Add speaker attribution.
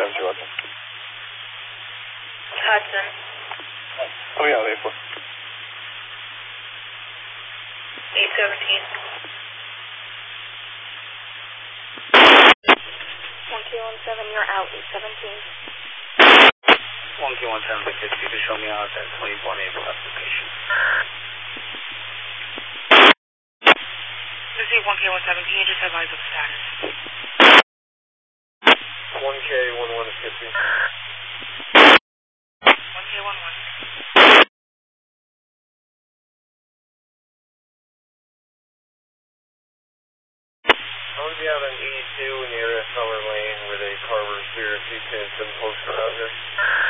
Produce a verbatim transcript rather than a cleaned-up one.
Speaker 1: seven two Hudson.
Speaker 2: Hudson.
Speaker 1: Oh yeah, eight four.
Speaker 2: eight seventeen. one K one seven, you're out, eight seventeen.
Speaker 3: one K one seven, Victor, you can show me out at twenty-one April application.
Speaker 2: This is one K one seven, can you just advise of status?
Speaker 1: one K one one is fifty.
Speaker 2: one K one one.
Speaker 1: I'm going to be out on eighty-two near Feller Lane with a Carver Spirit C ten seven post around here.